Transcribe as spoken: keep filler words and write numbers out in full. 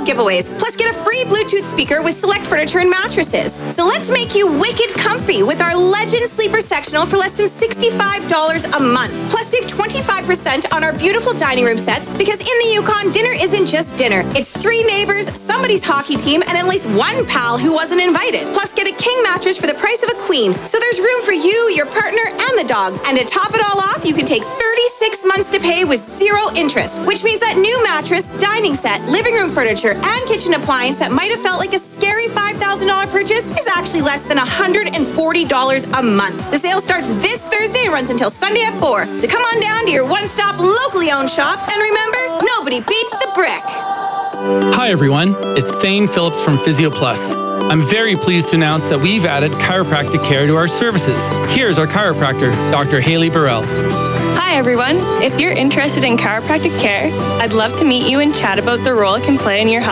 giveaways. Plus, get a free Bluetooth speaker with select furniture and mattresses. So let's make you wicked comfy with our Legend Sleeper Sectional for less than sixty-five dollars a month. Plus, save twenty-five percent on our beautiful dining room sets because in the Yukon, dinner isn't just dinner. It's three neighbors, somebody's hockey team, and at least one pal who wasn't invited. Plus, get a king mattress for the price of a queen. So there's room for you, your partner, and the dog. And to top it all off, you can take thirty-six months to pay with zero interest, which means that new mattress, dining set, living room furniture, and kitchen appliance that might have felt like a scary five thousand dollars purchase is actually less than one hundred forty dollars a month. The sale starts this Thursday and runs until Sunday at four. So come on down to your one-stop locally owned shop, and remember, nobody beats the brick. Hi everyone, it's Thane Phillips from Physio Plus. I'm very pleased to announce that we've added chiropractic care to our services. Here's our chiropractor, Doctor Haley Burrell. Hi everyone, if you're interested in chiropractic care, I'd love to meet you and chat about the role it can play in your health.